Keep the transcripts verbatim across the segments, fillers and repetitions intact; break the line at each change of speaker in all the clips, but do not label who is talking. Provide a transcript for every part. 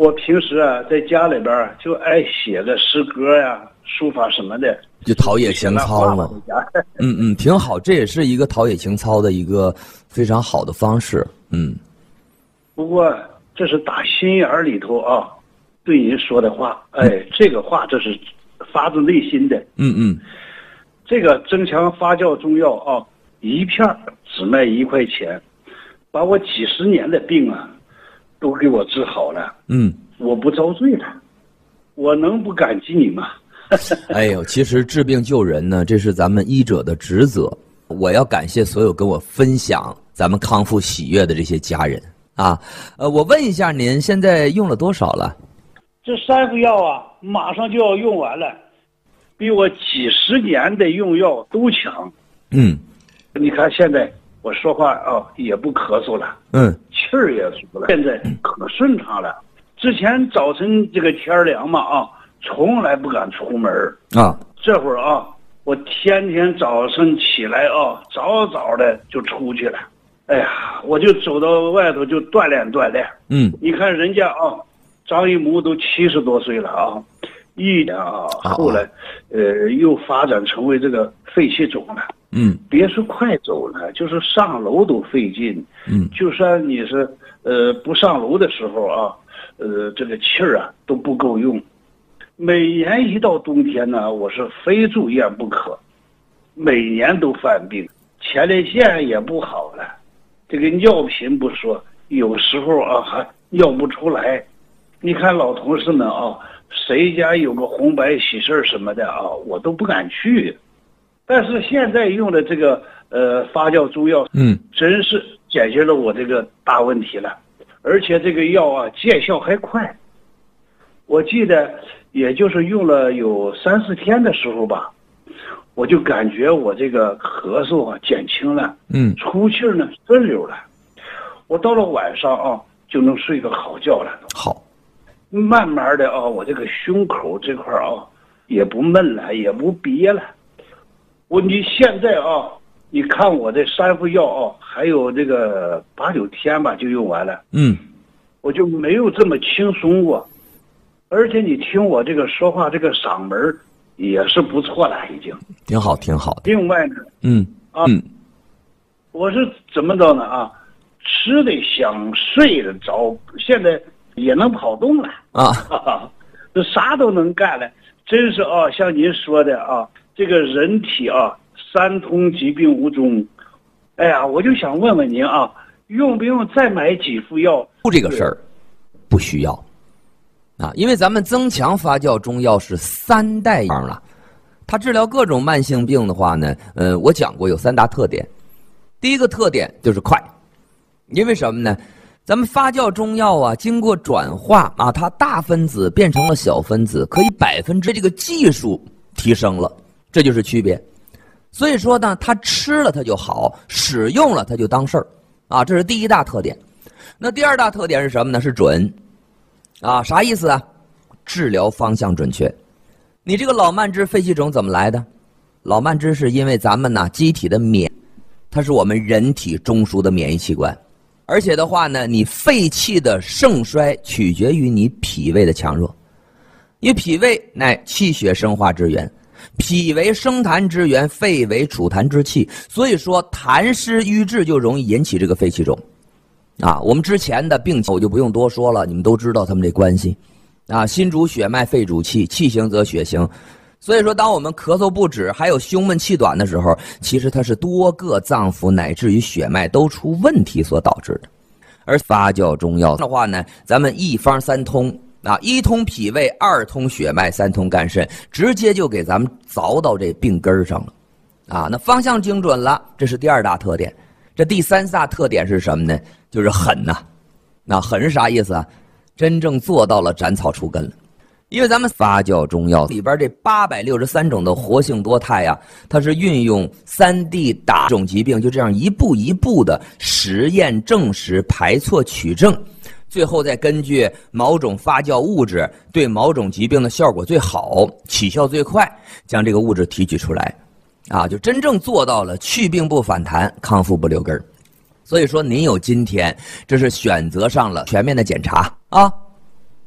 我平时啊在家里边就爱写个诗歌呀、书法什么的，
就陶冶情操嘛。嗯嗯，挺好，这也是一个陶冶情操的一个非常好的方式。嗯。
不过这是打心眼里头啊，对您说的话，哎，嗯、这个话这是发自内心的。
嗯嗯。
这个增强发酵中药啊，一片只卖一块钱，把我几十年的病啊。都给我治好了，
嗯，
我不遭罪了，我能不感激你吗？
哎呦，其实治病救人呢，这是咱们医者的职责。我要感谢所有跟我分享咱们康复喜悦的这些家人啊。呃，我问一下，您现在用了多少了？
这三副药啊，马上就要用完了，比我几十年的用药都强。
嗯，
你看现在。我说话啊也不咳嗽了，
嗯，
气儿也足了，现在可顺畅了。之前早晨这个天凉嘛啊，从来不敢出门
啊。
这会儿啊，我天天早晨起来啊，早早的就出去了。哎呀，我就走到外头就锻炼锻炼。
嗯，
你看人家啊，张一木都七十多岁了啊，一年啊，后来呃又发展成为这个肺气肿了。
嗯，
别说快走了，就是上楼都费劲。
嗯，
就算你是呃不上楼的时候啊，呃这个气儿啊都不够用。每年一到冬天呢，我是非住院不可，每年都犯病，前列腺也不好了，这个尿频不说，有时候啊还尿不出来。你看老同事们啊，谁家有个红白喜事什么的啊，我都不敢去。但是现在用的这个呃发酵中药，
嗯，
真是解决了我这个大问题了，而且这个药啊见效还快。我记得也就是用了有三四天的时候吧，我就感觉我这个咳嗽啊减轻了，
嗯，
出气呢顺溜了，我到了晚上啊就能睡个好觉了。
好，
慢慢的啊，我这个胸口这块啊也不闷了，也不憋了。我你现在啊，你看我这三副药啊，还有这个八九天吧就用完了。
嗯，
我就没有这么轻松过，而且你听我这个说话，这个嗓门也是不错了，已经
挺好，挺好的。
另外呢，
嗯
啊，
嗯，
我是怎么着呢啊？吃得香，睡得着，现在也能跑动了
啊，
这啥都能干了，真是啊，像您说的啊。这个人体啊，三通疾病无终。哎呀，我就想问问您啊，用不用再买几副药？
不，这个事儿不需要啊，因为咱们增强发酵中药是三代样了，它治疗各种慢性病的话呢，呃，我讲过有三大特点。第一个特点就是快，因为什么呢？咱们发酵中药啊，经过转化啊，它大分子变成了小分子，可以百分之这个技术提升了。这就是区别，所以说呢，它吃了它就好，使用了它就当事儿，啊，这是第一大特点。那第二大特点是什么呢？是准，啊，啥意思啊？治疗方向准确。你这个老慢支肺气肿怎么来的？老慢支是因为咱们呢机体的免，它是我们人体中枢的免疫器官，而且的话呢，你肺气的盛衰取决于你脾胃的强弱，因为脾胃乃气血生化之源。脾为生痰之源，肺为储痰之器，所以说痰湿瘀滞就容易引起这个肺气肿啊。我们之前的病情我就不用多说了，你们都知道他们这关系啊。心主血脉，肺主气，气行则血行。所以说当我们咳嗽不止，还有胸闷气短的时候，其实它是多个脏腑乃至于血脉都出问题所导致的。而发酵中药的话呢，咱们一方三通啊，一通脾胃，二通血脉，三通肝肾，直接就给咱们凿到这病根上了，啊，那方向精准了，这是第二大特点。这第三大特点是什么呢？就是狠呐、啊。那狠是啥意思啊？真正做到了斩草除根了。因为咱们发酵中药里边这八百六十三种的活性多肽呀、啊，它是运用三 D 打种疾病，就这样一步一步的实验证实、排错取证。最后再根据某种发酵物质对某种疾病的效果最好、起效最快，将这个物质提取出来，啊，就真正做到了去病不反弹，康复不留根儿。所以说您有今天，这是选择上了全面的检查啊，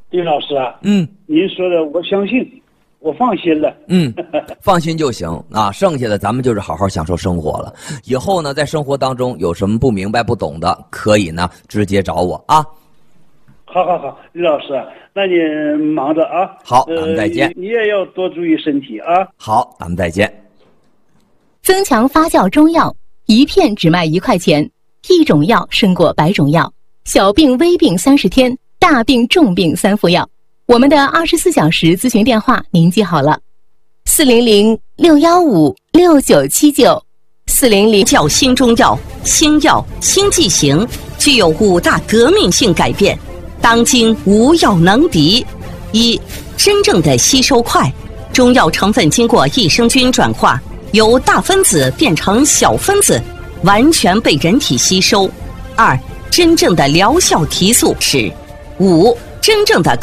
李老师啊，
嗯，
您说的我相信，我放心了。
嗯，放心就行啊，剩下的咱们就是好好享受生活了。以后呢，在生活当中有什么不明白、不懂的，可以呢直接找我啊。
好好好，李老师，那你忙着啊。
好，咱们再见。
呃、你, 你也要多注意身体啊。
好，咱们再见。
增强发酵中药，一片只卖一块钱，一种药胜过百种药。小病微病三十天，大病重病三副药。我们的二十四小时咨询电话您记好了：四零零六幺五六九七九，四零零。
叫新中药，新药新剂型，具有五大革命性改变。当今无药能敌。一、真正的吸收快，中药成分经过益生菌转化，由大分子变成小分子，完全被人体吸收。二、真正的疗效提速。十五、真正的